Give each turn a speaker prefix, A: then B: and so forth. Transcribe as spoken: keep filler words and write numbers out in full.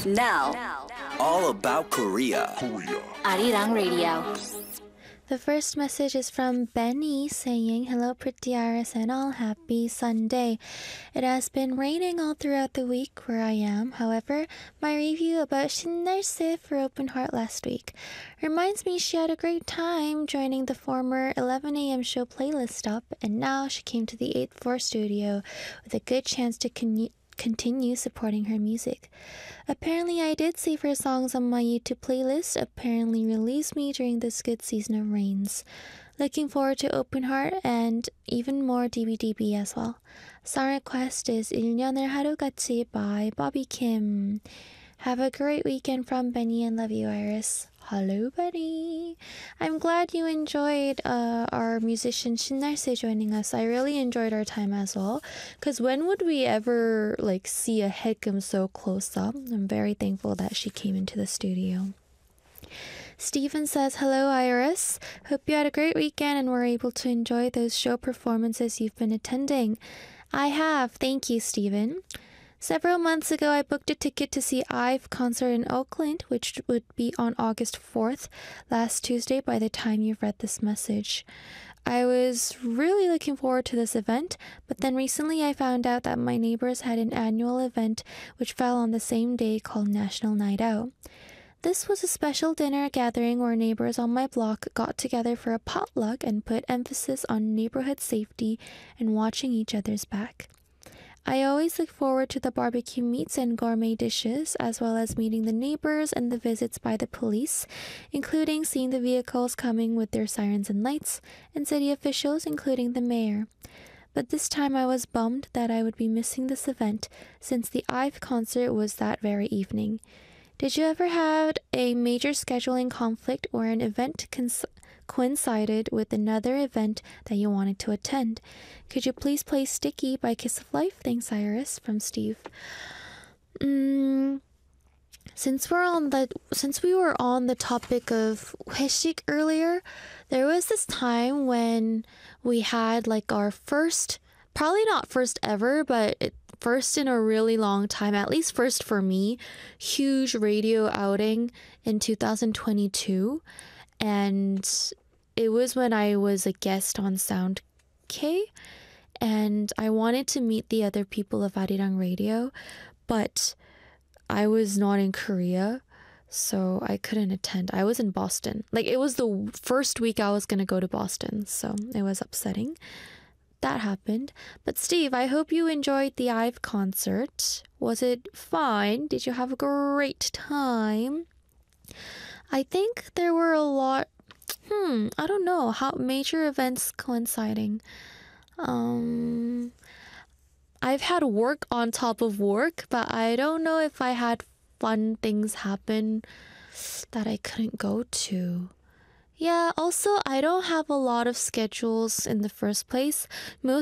A: Now,
B: All about Korea.
A: Arirang Radio.
C: The first message is from Benny saying, "Hello, pretty Iris and all. Happy Sunday. It has been raining all throughout the week where I am. However, my review about 신날새 for Open Heart last week reminds me she had a great time joining the former eleven a.m. show playlist up, and now she came to the eighth floor studio with a good chance to con- continue supporting her music. Apparently, I did save her songs on my YouTube playlist, apparently released me during this good season of rains. Looking forward to Open Heart and even more D B D B as well. Song request is 일 년을 하루같이 by Bobby Kim. Have a great weekend from Benny and love you, Iris." Hello, Benny. I'm glad you enjoyed uh, our musician 신날새 joining us. I really enjoyed our time as well. Because when would we ever like see a Haegeum so close up? I'm very thankful that she came into the studio. Stephen says, "Hello, Iris. Hope you had a great weekend and were able to enjoy those show performances you've been attending." I have. Thank you, Stephen. Several months ago, I booked a ticket to see IVE concert in Oakland, which would be on August fourth, last Tuesday by the time you've read this message. I was really looking forward to this event, but then recently I found out that my neighbors had an annual event which fell on the same day called National Night Out. This was a special dinner gathering where neighbors on my block got together for a potluck and put emphasis on neighborhood safety and watching each other's back. I always look forward to the barbecue meats and gourmet dishes, as well as meeting the neighbors and the visits by the police, including seeing the vehicles coming with their sirens and lights, and city officials, including the mayor. But this time I was bummed that I would be missing this event, since the IVE concert was that very evening. Did you ever have a major scheduling conflict or an event cons- coincided with another event that you wanted to attend? Could you please play Sticky by Kiss of Life? Thanks, Iris, from Steve. Mm, since we're on the since we were on the topic of 회식 earlier, there was this time when we had like our first, probably not first ever, but it, first in a really long time, at least first for me, huge radio outing in two thousand twenty-two. And it was when I was a guest on Sound K, and I wanted to meet the other people of Arirang Radio, but I was not in Korea, so I couldn't attend. I was in Boston. Like, it was the first week I was going to go to Boston, so it was upsetting. That happened. But Steve, I hope you enjoyed the IVE concert. Was it fun? Did you have a great time? I think there were a lot, hmm, I don't know, how major events coinciding. Um, I've had work on top of work, but I don't know if I had fun things happen that I couldn't go to. Yeah, also, I don't have a lot of schedules in the first place. Most